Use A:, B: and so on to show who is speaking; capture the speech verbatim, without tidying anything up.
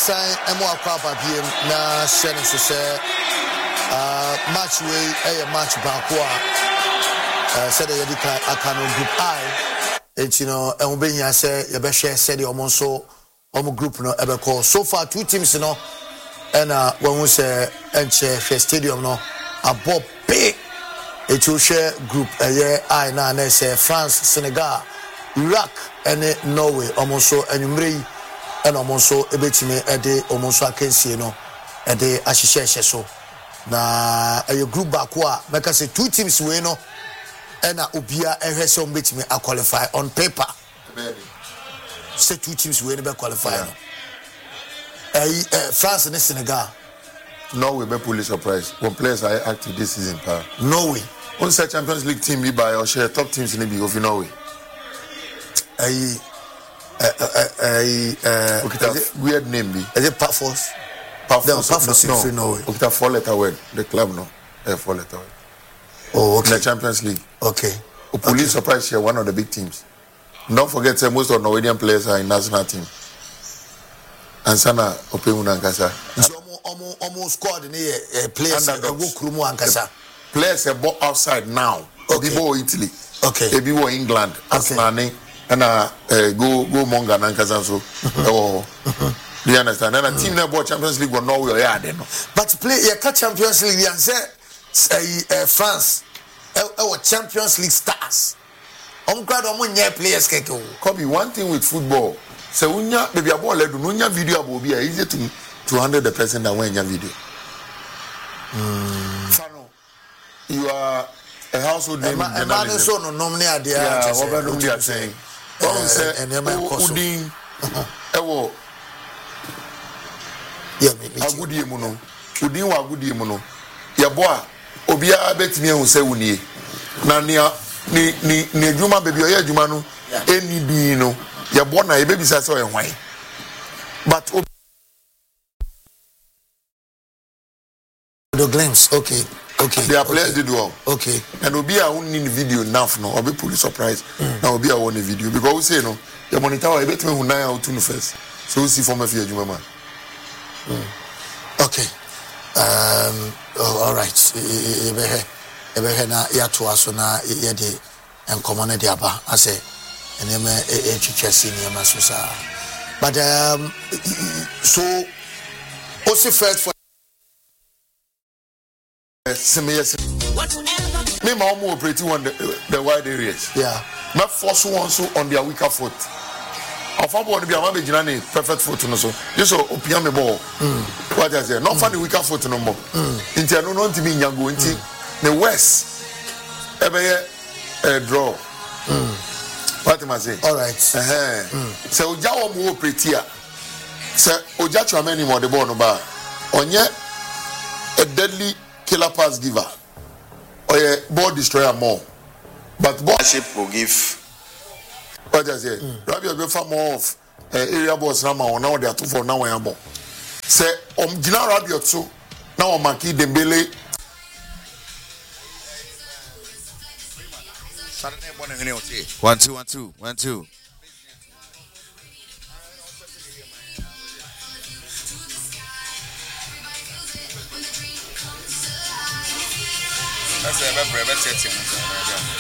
A: sign emo akwa B M na share so say uh match way a match back uh said the yedika akano group I and you know and we been say you be share said the omonso omo group no ebe call so far two teams no and uh when we say enche stadium no abo big it will share group a year I na na say France, Senegal, Iraq and Norway omonso enumre and omonso ebetime ede omonso akensie no ede ahihye so na a group back wa make say two teams we no and obia ehwe se ombetime a qualify on paper say two teams we no be qualify no eh France and Senegal.
B: Norway be police surprise when players are active this season pa
A: Norway
B: on say Champions League team be by or share top teams in the of Norway
A: eh eh eh
B: okay weird name be
A: is it Pafos
B: Pafos
A: no, no.
B: Norway okay four letter word the club no eh four letter word
A: oh okay
B: in the Champions League
A: okay
B: o police okay. Surprise share one of the big teams don't forget say most of Norwegian players are in national team and sana opemuna nkasa
A: Omo omo squad ni eh players e go krumu ankasa
B: players e bo outside now okay. People Italy
A: okay
B: e bi wo England Arsenal ni na go go monga nankasa so oh do you understand and a team na bo Champions League go Norway ya de no
A: but play ya ka Champions League yan say eh France e wo Champions League stars on crowd omo nya players keke o
B: come one thing with football say unya baby ball ledu no nya video abo bi easy to to handle the person that when your video.
A: Mm.
B: Fano, you are a household name in journalism.
A: So no nominee adia.
B: Yeah, what about they are saying? Don't say. Udin, ewo.
A: Yeah, me me.
B: Agudi emuno. Udin wa agudi emuno. Ya boa. Obia betimi ehun se wunie. Na nia ni ni ni adwuma baby oya adwuma no. Eni bi no. Ya boa na e baby say so ehwan. But
A: the glimpse okay okay
B: they are players
A: okay.
B: Did well
A: okay
B: and obi a won need video enough no obi police surprise mm. Now obi a won the video because we say no your monitor e betime hu nine out to no first so we see from a few adwuma man
A: okay um oh, all right e be he e be he na ya to aso na ye de enkomo na de aba ase ene me e twetwe senior maso sa but um so also first for
B: me my own operating on the, the wide areas.
A: Yeah.
B: My force one so on their weaker foot. Our football be a man be perfect foot no so. Just so opia me ball. What I say? Not for the weaker foot no more. Inti no no to be nyango inti the west. Ebe a draw. What am I say?
A: All right.
B: Eh. So oja wo mo operate here. Say oja chwa me more the ball no ba. Onye a deadly killer pass giver or a ball destroyer more, but ballship will give. What I say? Rabbi, you be more of area boss now. Now they are two for now. I am more. Say, um, Gina Rabbi too. Now I'm Maki Dembele.
C: One two one two one two. That's a very very setting.